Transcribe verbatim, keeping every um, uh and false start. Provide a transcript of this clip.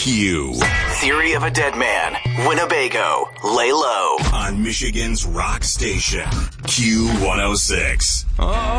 Q. Theory of a Dead Man, Winnebago, Lay Low. On Michigan's rock station, Q one oh six.